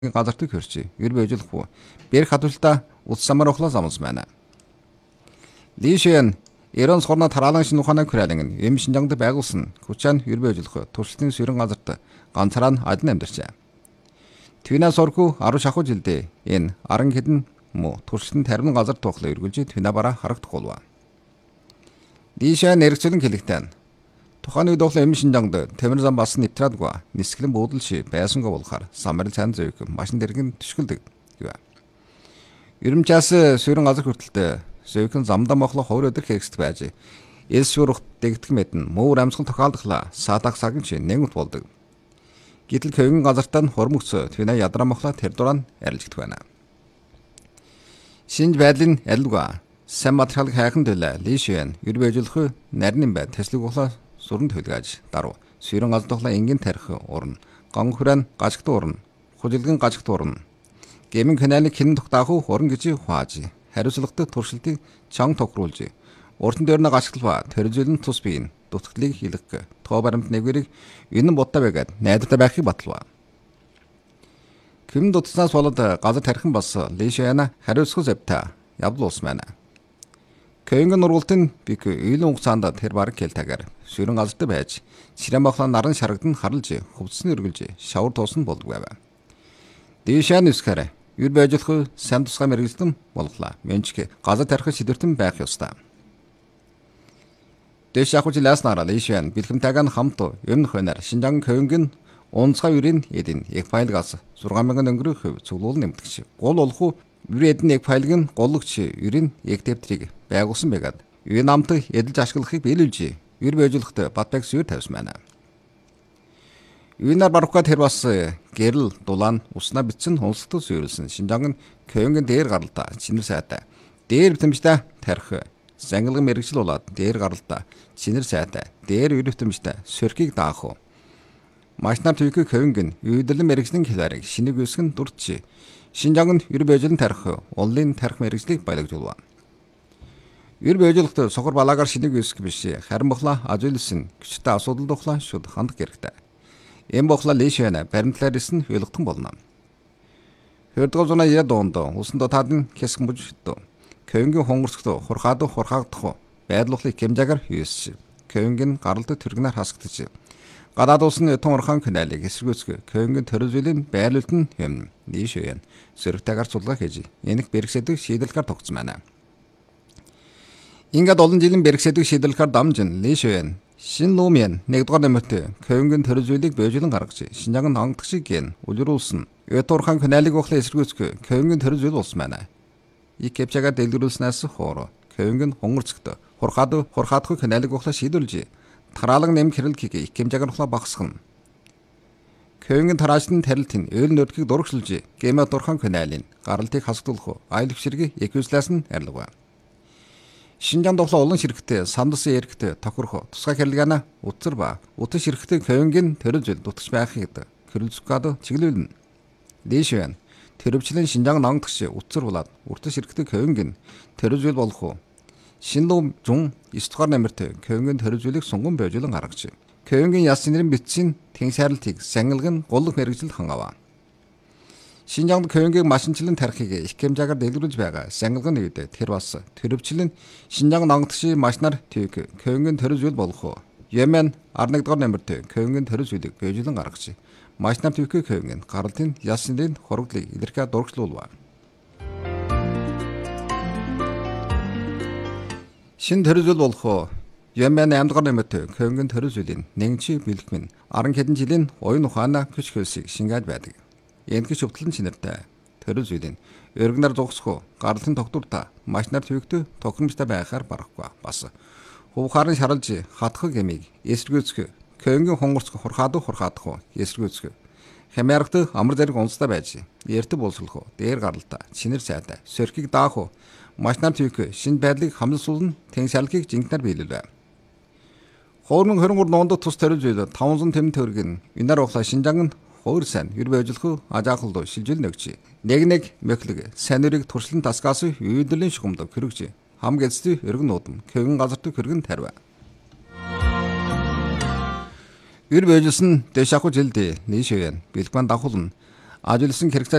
газарт хөрчи. Ер бэжлэхгүй. Бэр хатулта утсамар охлоо замс байна. Лишэн Иран сорна тараалан шинэ ухааны хүрээлэн эм шинжаңд байгуулсан хүчээр ер бэжлэх туршилтын сүрэн газарт ганцаараа адин амьдарчаа. Твинаас оргүй 10 шахуу жилдээ энэ аран хэдэн муу туршилтын тарим газар тухлаа эргүүлж твина бараа харагдах болов. Лишэн нэрчлэн хэлэгтэн тухайн үед тухлаа эм шинжаңд Тэмэр зам бас нэвтрээдгүй нисгэлэн буудалши байсангаа болохоор самарил цан зөөг машин дэргэн төшгөлдөг гэв. Ерөнчээс сүрэн газар хүртэлтэй зөөхөн замдаа мохло ховор өдөр хэрэгсдэг байж эл шуурх дэгдэх мэдэн муур амьсгал тохиолдлоо саадах сагын чи нэгт болдог. Гэтэл кöyгийн газартаа хормөгцөө твина ядраа мохло тэр дурaan арилждаг байна. Шинж байдлын алилга сайн материалыг хайхан төлөө лишэн ер бэжлэх нарийн бай тэслэг ухлаа сүрэн төлгөөж даруу сүрэн газар тухлаа энгийн тарих урна гон хүрэн гажигт урна хужилгын гажигт урна гэмэн каналыг хэн тогтаах уран гэж хуааж хариуцлагатай туршилтыг чанга тохируулж уртан дээр нь гашгал ба төрөлжүүлэн тус биеийн дутагдлыг хийлгэх тоо баримт нэгвэрийг энэ бодтой байгаад найдвартай байхыг баталва. Ким дутснаас болоод газар тархин бас лишэна хариуцлага завта явдал ус байна. Кöyгийн нургалтын бик өөлөн хугацаанд тэр бараг келтагаар сүрэн газарт байж сирэм бахлаа наран шарагдан харалж хөвцсөн өргөлж шавар туусан болдог байв. Лишэн үсгэрэ Ер бэжлэх сайн тусгай мэрэгчлэн болглаа. Менчг газар тарих шидвэртэн байх ёстой. Дэш ахуж лааснараа лишэн бэлхэмтэйгэн хамт юм хөнөр Шинжаан кöyгийн онцгой үрийн эдийн яг файлгаас 6000 өнгөрөх цуглуул нэмдэгч. Гол олох үрийн яг файлыг нь голлогч үрийн яг дэвтрийг байгуулсан байгаад үе намтыг эдэлж ашиглахыг биелүүлж ер бэжлэхт батбайг сүр тавьсан байна. Юунаар баруухад тэр бас гэрэл дулаан уснаа бичсэн хонцлогтой суурилсан Шинжаан кöyгийн дээр гаралтай чинэр сайтай дээр битэмжтэй тарих зангилган мэрэгжил болоод дээр гаралтай чинэр сайтай дээр үр битэмжтэй сөрхийг даах. Машнаар төвхий кöyгийн үйдэрлэн мэрэгжлийн хэлээрийг шинэг үсгэн дурдчи Шинжаан ер бэжлэн тарих уллын тарих мэрэгжлийг баялагжуулва. Ер бэжлэхт сохор балаагаар шинэг үсг биш харин бохла ажигласан гүчтэй асуудал тухлаа шууд хандах хэрэгтэй. Эм бохла лишэна баримтлаарис нь хөлгтөн болно. Хөрдгөө зуна я доондоо усан дотаадын хэсгэн бүжигдөө. Кöyгийн хонгорцгоо хурхаагдах байдлуулыг хэмжээгээр хийсэн. Кöyгийн гаралд тэргнээр хасагдчих. Гадаад улсын тун урхан каналыг эсэргүүцэх кöyгийн төрөлжлийн байрлалт нь хэм лишэн сөрөгтэйгээр цуглаа хийж энийг бэрхсэдэг шийдэлгээр тогтсон байна. Ингээд олон жилийн бэрхсэдэг шийдэлгээр дамжин лишэн Шинлуумын 1-р нэмэрт кöyгийн төрөлжүүлийг бэжлэн гаргаж Шинжаан хангалтшиг ген үлрүүлсэн. Өтурхан каналыг ухлаа эсэргүүцэх кöyгийн төрөлжүүл болсон байна. И кэпчага дэлгэрүүлснээс хоор кöyгийн хонгорцогт хурхаадах каналыг ухлаа шийдүүлж тараалан нэм хэрэлгийг икэмжагаар ухлаа багасгана. Кöyгийн тараачны тарилтын өөл нөрдгийг дурагшилж гэмэ дурхан каналын гаралтыг хасагдуулах айл хвширгийг эквизлаас нь арилгав. Шинжаан тухлаа олон ширхтээ самдсан эрхтээ тохирох тусгай хэрэлгаана утсар ба утас ширхтээ кöyгийн төрөлжил дутгч байхыг хөрөлцгөөд чиглүүлнэ. Лишэн төрөвчлэн Шинжаан нангадагч утсар булаад утас ширхтээ кöyгийн төрөлжил болох Шинлуум жун 9-р нэмэрт кöyгийн төрөлжүүлийг сунган бэжлэн гаргаж кöyгийн яс нэрийн бичсэн тэнхсайралтыг сангилгын голлох мэрэгжил хангав. Шинжаан кöyгийн машинчлан тарихыг их хэмжээгээр дэлгэрүүлж байгаа сангилгын үед тэр бас төрөвчлэн Шинжаан нангадагч машинаар төвк кöyгийн төрөлжүүл болох Йемен 11-р нэмэрт кöyгийн төрөлжүүлийг бэжлэн гаргаж машинаар төвк кöyгийн гаралтын яс нэрийн хоригдлыг илэрхий дурагшлуулва. Шин төрөлжүүл болох Йемен 8-р нэмэрт кöyгийн төрөлжүүлийн нэгэнчи бэлгмэн 10 хэдэн жилийн оюун ухааны хүч хөлсийг шингээд байдаг. Энэхүү шүтлэн чинэртэй төрөлжүүлийн өргөнөр зогсох гарлын тогтвортой машинаар төвөгтэй тохиромжтой байхаар барахгүй бас хувхарын шаралж хатах гэмиг эсэргүүцэх кöyгийн хонгорцох хурхаадах эсэргүүцэх хямаарахт амар зэрэг онцтой байж эртэ боловсруулах дээр гаралтай чинэр сайтай сөрхийг даах машинаар төвөх шинэ байдлыг хамлуулсан тэнхсайлгийг жинхэнээр биелүүлв. Хоормон 23 нуунд тус төрөлжүүл 500 тэм төгрөгийн энээр ухлаа Шинжаан хоор сайн ер бэжлэх ажаахлд шилжил нэгж нэг мэхлэг санирыг туршлан тасгаас үйдлийн шугамд хөргөж хам гэлцтэй өргөн нуудам кöyгийн газарт хөргөн тарив. Ер бэжсэн дэш ахуй жилдээ нийшээн бэлгман давхулн Ажил хийсэн хэрэгцээ